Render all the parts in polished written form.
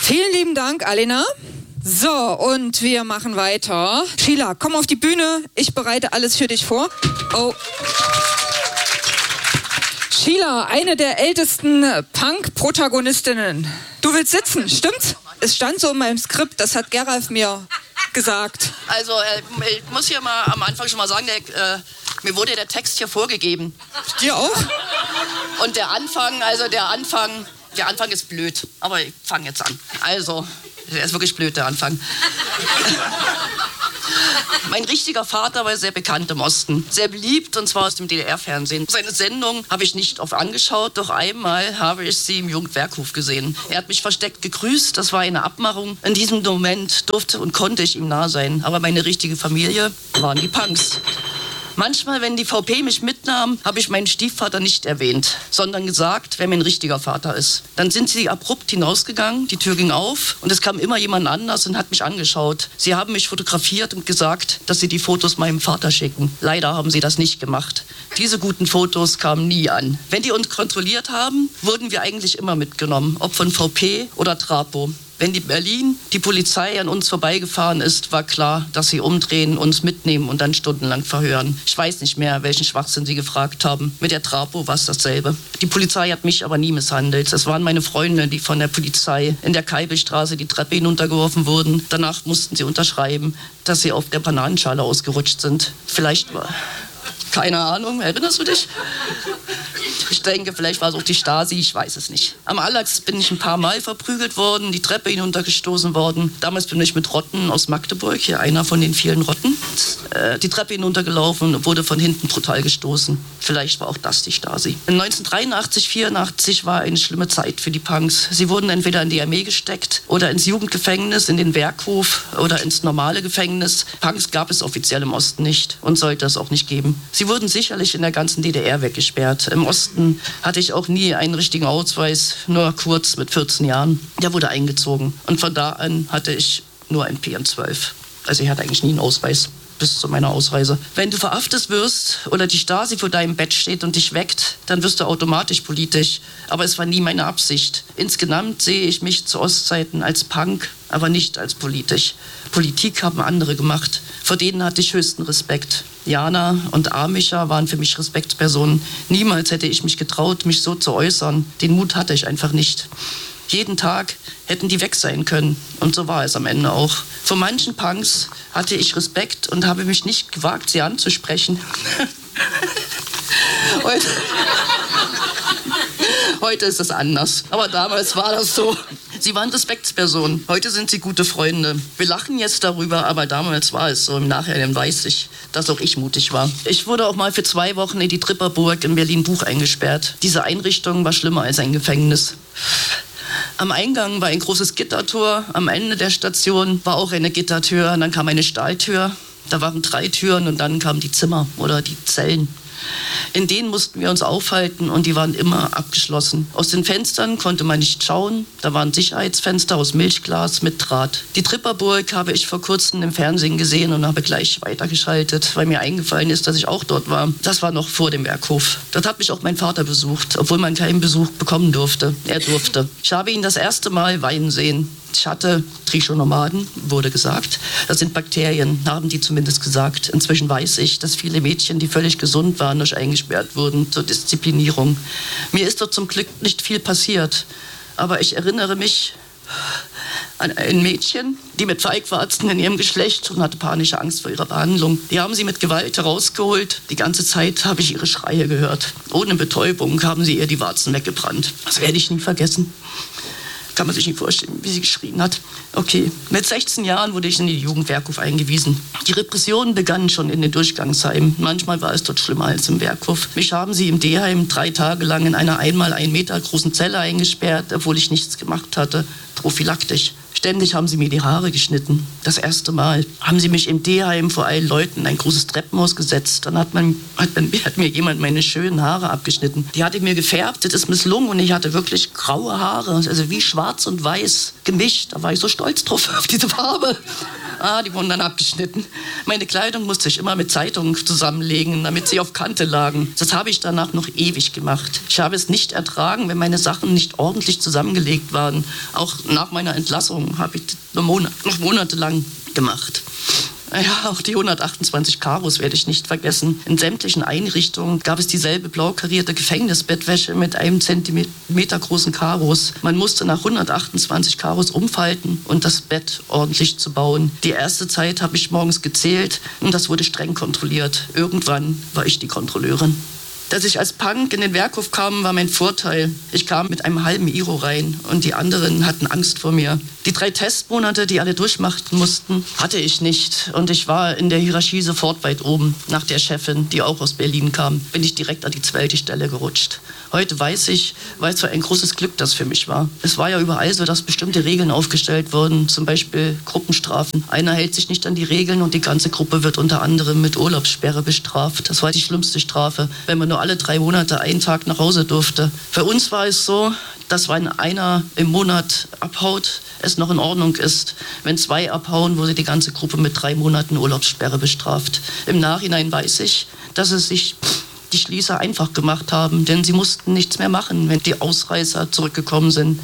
Vielen lieben Dank, Alena. So, und wir machen weiter. Sheila, komm auf die Bühne. Ich bereite alles für dich vor. Oh. Sheila, eine der ältesten Punk-Protagonistinnen. Du willst sitzen, stimmt's? Es stand so in meinem Skript, das hat Geralf mir gesagt. Also, ich muss hier mal am Anfang schon mal sagen, mir wurde der Text hier vorgegeben. Dir auch? Und der Anfang ist blöd. Aber ich fange jetzt an. Also, der ist wirklich blöd, der Anfang. Mein richtiger Vater war sehr bekannt im Osten. Sehr beliebt, und zwar aus dem DDR-Fernsehen. Seine Sendung habe ich nicht oft angeschaut, doch einmal habe ich sie im Jugendwerkhof gesehen. Er hat mich versteckt gegrüßt, das war eine Abmachung. In diesem Moment durfte und konnte ich ihm nah sein. Aber meine richtige Familie waren die Punks. Manchmal, wenn die VP mich mitnahm, habe ich meinen Stiefvater nicht erwähnt, sondern gesagt, wer mein richtiger Vater ist. Dann sind sie abrupt hinausgegangen, die Tür ging auf und es kam immer jemand anders und hat mich angeschaut. Sie haben mich fotografiert und gesagt, dass sie die Fotos meinem Vater schicken. Leider haben sie das nicht gemacht. Diese guten Fotos kamen nie an. Wenn die uns kontrolliert haben, wurden wir eigentlich immer mitgenommen, ob von VP oder Trapo. Wenn die Polizei an uns vorbeigefahren ist, war klar, dass sie umdrehen, uns mitnehmen und dann stundenlang verhören. Ich weiß nicht mehr, welchen Schwachsinn sie gefragt haben. Mit der Trapo war es dasselbe. Die Polizei hat mich aber nie misshandelt. Es waren meine Freunde, die von der Polizei in der Kaibelstraße die Treppe hinuntergeworfen wurden. Danach mussten sie unterschreiben, dass sie auf der Bananenschale ausgerutscht sind. Vielleicht war... Keine Ahnung, erinnerst du dich? Ich denke, vielleicht war es auch die Stasi, ich weiß es nicht. Am Allax bin ich ein paar Mal verprügelt worden, die Treppe hinuntergestoßen worden. Damals bin ich mit Rotten aus Magdeburg, hier einer von den vielen Rotten, die Treppe hinuntergelaufen und wurde von hinten brutal gestoßen. Vielleicht war auch das die Stasi. In 1983, 84 war eine schlimme Zeit für die Punks. Sie wurden entweder in die Armee gesteckt oder ins Jugendgefängnis, in den Werkhof oder ins normale Gefängnis. Punks gab es offiziell im Osten nicht und sollte es auch nicht geben. Sie wurden sicherlich in der ganzen DDR weggesperrt. Im Osten hatte ich auch nie einen richtigen Ausweis, nur kurz mit 14 Jahren. Der wurde eingezogen und von da an hatte ich nur ein PN12. Also ich hatte eigentlich nie einen Ausweis bis zu meiner Ausreise. Wenn du verhaftet wirst oder die Stasi vor deinem Bett steht und dich weckt, dann wirst du automatisch politisch. Aber es war nie meine Absicht. Insgesamt sehe ich mich zu Ostzeiten als Punk, aber nicht als politisch. Politik haben andere gemacht. Vor denen hatte ich höchsten Respekt. Jana und Amischa waren für mich Respektspersonen. Niemals hätte ich mich getraut, mich so zu äußern. Den Mut hatte ich einfach nicht. Jeden Tag hätten die weg sein können. Und so war es am Ende auch. Vor manchen Punks hatte ich Respekt und habe mich nicht gewagt, sie anzusprechen. Heute ist es anders. Aber damals war das so. Sie waren Respektspersonen. Heute sind sie gute Freunde. Wir lachen jetzt darüber, aber damals war es so. Im Nachhinein weiß ich, dass auch ich mutig war. Ich wurde auch mal für 2 Wochen in die Tripperburg in Berlin-Buch eingesperrt. Diese Einrichtung war schlimmer als ein Gefängnis. Am Eingang war ein großes Gittertor. Am Ende der Station war auch eine Gittertür. Und dann kam eine Stahltür. Da waren 3 Türen und dann kamen die Zimmer oder die Zellen. In denen mussten wir uns aufhalten und die waren immer abgeschlossen. Aus den Fenstern konnte man nicht schauen. Da waren Sicherheitsfenster aus Milchglas mit Draht. Die Tripperburg habe ich vor kurzem im Fernsehen gesehen und habe gleich weitergeschaltet, weil mir eingefallen ist, dass ich auch dort war. Das war noch vor dem Werkhof. Dort hat mich auch mein Vater besucht, obwohl man keinen Besuch bekommen durfte. Er durfte. Ich habe ihn das erste Mal weinen sehen. Ich hatte Trichonomaden, wurde gesagt. Das sind Bakterien, haben die zumindest gesagt. Inzwischen weiß ich, dass viele Mädchen, die völlig gesund waren, durch eingesperrt wurden zur Disziplinierung. Mir ist dort zum Glück nicht viel passiert. Aber ich erinnere mich an ein Mädchen, die mit Feigwarzen in ihrem Geschlecht und hatte panische Angst vor ihrer Behandlung. Die haben sie mit Gewalt herausgeholt. Die ganze Zeit habe ich ihre Schreie gehört. Ohne Betäubung haben sie ihr die Warzen weggebrannt. Das werde ich nie vergessen. Kann man sich nicht vorstellen, wie sie geschrien hat. Okay, mit 16 Jahren wurde ich in den Jugendwerkhof eingewiesen. Die Repressionen begannen schon in den Durchgangsheimen. Manchmal war es dort schlimmer als im Werkhof. Mich haben sie im D-Heim 3 Tage lang in einer 1x1 Meter großen Zelle eingesperrt, obwohl ich nichts gemacht hatte. Prophylaktisch. Ständig haben sie mir die Haare geschnitten. Das erste Mal haben sie mich im D-Heim vor allen Leuten in ein großes Treppenhaus gesetzt. Dann hat mir jemand meine schönen Haare abgeschnitten. Die hatte mir gefärbt, das ist misslungen und ich hatte wirklich graue Haare. Also wie schwarz und weiß gemischt. Da war ich so stolz drauf, auf diese Farbe. Die wurden dann abgeschnitten. Meine Kleidung musste ich immer mit Zeitungen zusammenlegen, damit sie auf Kante lagen. Das habe ich danach noch ewig gemacht. Ich habe es nicht ertragen, wenn meine Sachen nicht ordentlich zusammengelegt waren. Auch nach meiner Entlassung habe ich noch monatelang gemacht. Ja, auch die 128 Karos werde ich nicht vergessen. In sämtlichen Einrichtungen gab es dieselbe blau karierte Gefängnisbettwäsche mit einem Zentimeter großen Karos. Man musste nach 128 Karos umfalten und das Bett ordentlich zu bauen. Die erste Zeit habe ich morgens gezählt und das wurde streng kontrolliert. Irgendwann war ich die Kontrolleurin. Dass ich als Punk in den Werkhof kam, war mein Vorteil. Ich kam mit einem halben Iro rein und die anderen hatten Angst vor mir. Die 3 Testmonate, die alle durchmachen mussten, hatte ich nicht. Und ich war in der Hierarchie sofort weit oben. Nach der Chefin, die auch aus Berlin kam, bin ich direkt an die 2. Stelle gerutscht. Heute weiß ich, was für ein großes Glück das für mich war. Es war ja überall so, dass bestimmte Regeln aufgestellt wurden, zum Beispiel Gruppenstrafen. Einer hält sich nicht an die Regeln und die ganze Gruppe wird unter anderem mit Urlaubssperre bestraft. Das war die schlimmste Strafe, wenn man nur alle 3 Monate einen Tag nach Hause durfte. Für uns war es so, dass wenn einer im Monat abhaut, es noch in Ordnung ist. Wenn 2 abhauen, wurde die ganze Gruppe mit 3 Monaten Urlaubssperre bestraft. Im Nachhinein weiß ich, dass es sich die Schließer einfach gemacht haben, denn sie mussten nichts mehr machen, wenn die Ausreißer zurückgekommen sind.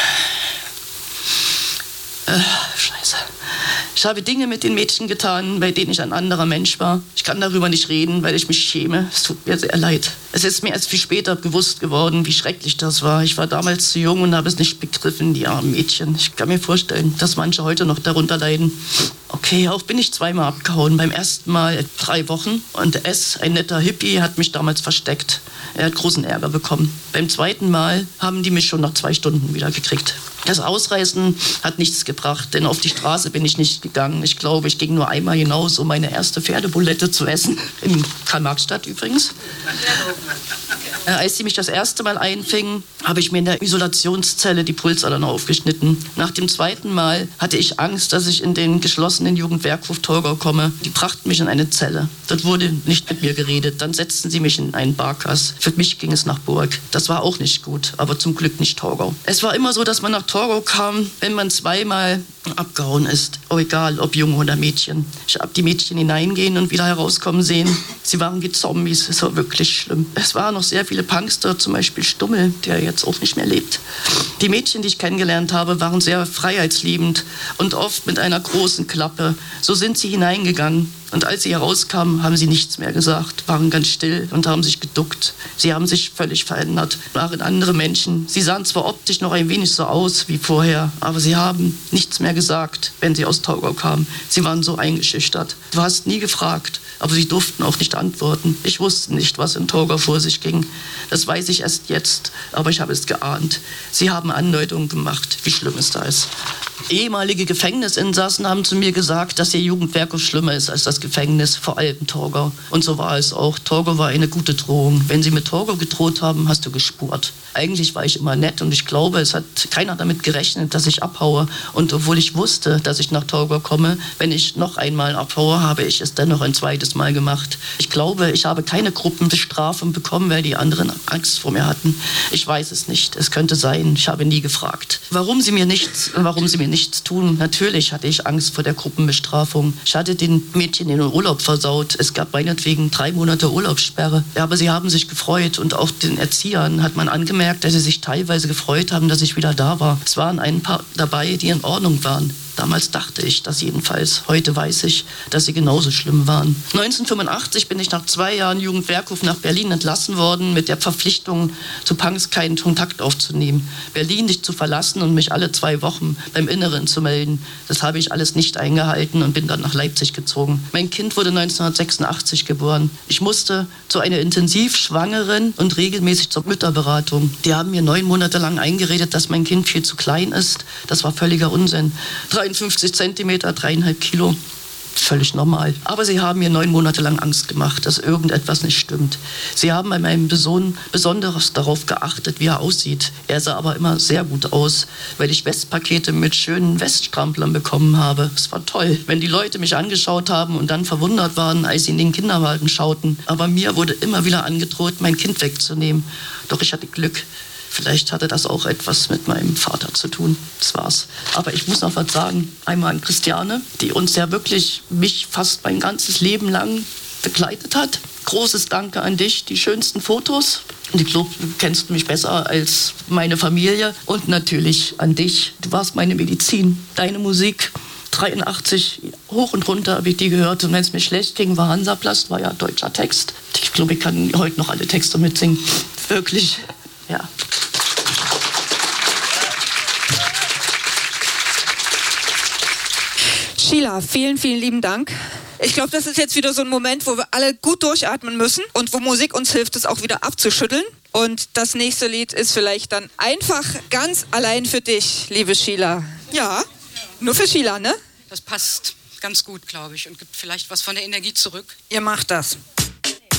Scheiße. Ich habe Dinge mit den Mädchen getan, bei denen ich ein anderer Mensch war. Ich kann darüber nicht reden, weil ich mich schäme. Es tut mir sehr leid. Es ist mir erst viel später bewusst geworden, wie schrecklich das war. Ich war damals zu jung und habe es nicht begriffen, die armen Mädchen. Ich kann mir vorstellen, dass manche heute noch darunter leiden. Okay, auch bin ich 2-mal abgehauen. Beim ersten Mal 3 Wochen und ein netter Hippie, hat mich damals versteckt. Er hat großen Ärger bekommen. Beim 2. Mal haben die mich schon nach 2 Stunden wieder gekriegt. Das Ausreißen hat nichts gebracht, denn auf die Straße bin ich nicht gegangen. Ich glaube, ich ging nur einmal hinaus, um meine erste Pferdebulette zu essen. In Karl-Marx-Stadt übrigens. Als sie mich das erste Mal einfingen, habe ich mir in der Isolationszelle die Pulsadern aufgeschnitten. Nach dem 2. Mal hatte ich Angst, dass ich in den geschlossenen Jugendwerkhof Torgau komme. Die brachten mich in eine Zelle. Dort wurde nicht mit mir geredet. Dann setzten sie mich in einen Barkas. Für mich ging es nach Burg. Das war auch nicht gut, aber zum Glück nicht Torgau. Es war immer so, dass man nach Torgau kam, wenn man 2-mal abgehauen ist. Oh, egal, ob Junge oder Mädchen. Ich habe die Mädchen hineingehen und wieder herauskommen sehen. Sie waren wie Zombies. Es war wirklich schlimm. Es waren noch sehr viele Punks dort, zum Beispiel Stummel, der jetzt auch nicht mehr lebt. Die Mädchen, die ich kennengelernt habe, waren sehr freiheitsliebend und oft mit einer großen Klappe. So sind sie hineingegangen. Und als sie herauskamen, haben sie nichts mehr gesagt, waren ganz still und haben sich geduckt. Sie haben sich völlig verändert, waren andere Menschen. Sie sahen zwar optisch noch ein wenig so aus wie vorher, aber sie haben nichts mehr gesagt, wenn sie aus Torgau kamen. Sie waren so eingeschüchtert. Du hast nie gefragt, aber sie durften auch nicht antworten. Ich wusste nicht, was in Torgau vor sich ging. Das weiß ich erst jetzt, aber ich habe es geahnt. Sie haben Andeutungen gemacht, wie schlimm es da ist. Ehemalige Gefängnisinsassen haben zu mir gesagt, dass ihr Jugendwerkhof schlimmer ist als das Gefängnis, vor allem Torgau. Und so war es auch. Torgau war eine gute Drohung. Wenn sie mit Torgau gedroht haben, hast du gespurt. Eigentlich war ich immer nett und ich glaube, es hat keiner damit gerechnet, dass ich abhaue. Und obwohl ich wusste, dass ich nach Torgau komme, wenn ich noch einmal abhaue, habe ich es dennoch ein 2. Mal gemacht. Ich glaube, ich habe keine Gruppenbestrafung bekommen, weil die anderen Angst vor mir hatten. Ich weiß es nicht. Es könnte sein. Ich habe nie gefragt. Warum sie mir nichts tun? Natürlich hatte ich Angst vor der Gruppenbestrafung. Ich hatte den Mädchen den Urlaub versaut. Es gab meinetwegen 3 Monate Urlaubssperre. Ja, aber sie haben sich gefreut und auch den Erziehern hat man angemerkt, dass sie sich teilweise gefreut haben, dass ich wieder da war. Es waren ein paar dabei, die in Ordnung waren. Damals dachte ich das jedenfalls. Heute weiß ich, dass sie genauso schlimm waren. 1985 bin ich nach 2 Jahren Jugendwerkhof nach Berlin entlassen worden, mit der Verpflichtung, zu Punks keinen Kontakt aufzunehmen. Berlin nicht zu verlassen und mich alle 2 Wochen beim Inneren zu melden. Das habe ich alles nicht eingehalten und bin dann nach Leipzig gezogen. Mein Kind wurde 1986 geboren. Ich musste zu einer Intensivschwangeren und regelmäßig zur Mütterberatung. Die haben mir 9 Monate lang eingeredet, dass mein Kind viel zu klein ist. Das war völliger Unsinn. 53 Zentimeter, 3,5 Kilo. Völlig normal. Aber sie haben mir 9 Monate lang Angst gemacht, dass irgendetwas nicht stimmt. Sie haben bei meinem Sohn besonders darauf geachtet, wie er aussieht. Er sah aber immer sehr gut aus, weil ich Westpakete mit schönen Weststramplern bekommen habe. Es war toll, wenn die Leute mich angeschaut haben und dann verwundert waren, als sie in den Kinderwagen schauten. Aber mir wurde immer wieder angedroht, mein Kind wegzunehmen. Doch ich hatte Glück. Vielleicht hatte das auch etwas mit meinem Vater zu tun. Das war's. Aber ich muss noch was sagen. Einmal an Christiane, die uns ja wirklich, mich fast mein ganzes Leben lang begleitet hat. Großes Danke an dich, die schönsten Fotos. Und ich glaube, du kennst mich besser als meine Familie. Und natürlich an dich. Du warst meine Medizin, deine Musik. 83, hoch und runter habe ich die gehört. Und wenn es mir schlecht ging, war Hansaplast, war ja deutscher Text. Ich glaube, ich kann heute noch alle Texte mitsingen. Wirklich, ja. Sheila, vielen, vielen lieben Dank. Ich glaube, das ist jetzt wieder so ein Moment, wo wir alle gut durchatmen müssen und wo Musik uns hilft, es auch wieder abzuschütteln. Und das nächste Lied ist vielleicht dann einfach ganz allein für dich, liebe Sheila. Ja, nur für Sheila, ne? Das passt ganz gut, glaube ich, und gibt vielleicht was von der Energie zurück. Ihr macht das.